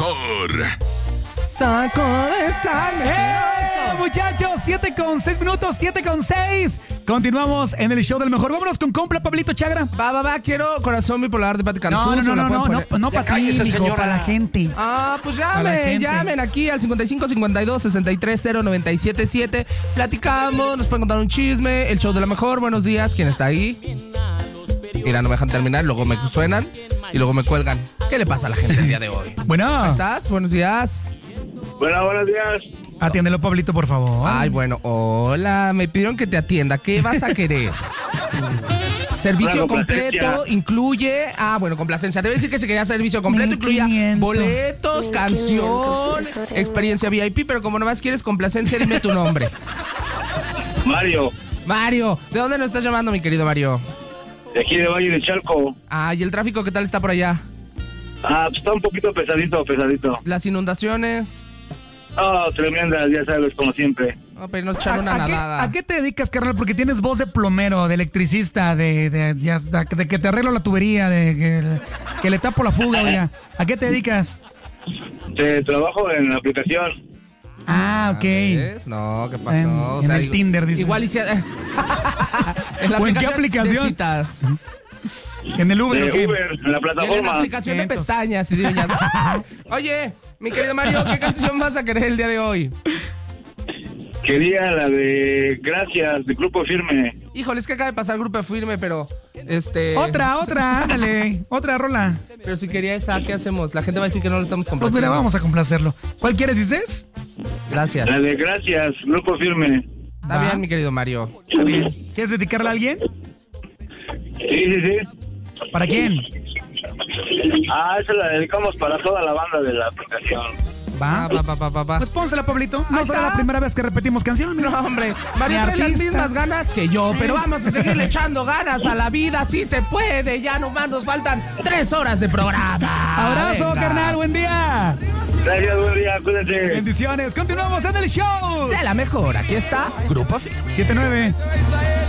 mejor. Taco de sangre. Muchachos, 7:06, 7:06. Continuamos en el show del mejor. Vámonos con compra, Pablito Chagra. Va, quiero Corazón Bipolar de Pati Cantú. No, para ti, hijo, para la gente. Pues llamen aquí al 55 52 63 0 97 7. Platicamos, nos pueden contar un chisme. El show de la mejor. Buenos días, ¿quién está ahí? Mira, no me dejan terminar, luego me suenan y luego me cuelgan. ¿Qué le pasa a la gente el día de hoy? Bueno. ¿Cómo estás? Buenos días. Buenos días. Atiéndelo, Pablito, por favor. Ay, bueno, hola, me pidieron que te atienda. ¿Qué vas a querer? Servicio completo incluye... complacencia. Debe decir que se quería servicio completo, incluía 1500. boletos, canción, experiencia VIP, pero como nomás quieres complacencia, dime tu nombre. Mario, ¿de dónde nos estás llamando, mi querido Mario? De aquí de Valle de Chalco. ¿Y el tráfico qué tal está por allá? Pues está un poquito pesadito. Las inundaciones... tremendas, ya sabes, como siempre. Pero nos echaron una nadada. ¿A qué te dedicas, carnal? Porque tienes voz de plomero, de electricista, de que te arreglo la tubería, de que le tapo la fuga, oiga. ¿A qué te dedicas? Trabajo en la aplicación. Ok. ¿Ves? No, ¿qué pasó? En el Tinder, dice. Igual hice... ¿O en qué aplicación? De citas. En el Uber, ¿o qué? Uber, en la plataforma. En la aplicación de pestañas y de uñas. Oye, mi querido Mario, ¿qué canción vas a querer el día de hoy? Quería la de Gracias, de Grupo Firme. Híjole, es que acaba de pasar Grupo Firme, pero... Otra, ándale. Otra rola. Pero si quería esa, ¿qué hacemos? La gente va a decir que no lo estamos Pues complaciendo. mira, vamos a complacerlo. ¿Cuál quieres, dices? Gracias. La de Gracias, Grupo Firme. Está bien, mi querido Mario. Está bien. ¿Quieres dedicarla a alguien? Sí. ¿Para quién? Esa la dedicamos para toda la banda de la aplicación. Va. Pues pónsela, Pablito. No será la primera vez que repetimos canción. No, hombre. Mario trae las mismas ganas que yo, pero vamos a seguirle echando ganas a la vida. Sí se puede. Ya nomás nos faltan 3 horas de programa. Abrazo, Venga. carnal. Buen día. Gracias, buen día, cuídense. Bendiciones. Continuamos en el show De la mejor. Aquí está Grupo Firme. 7-9.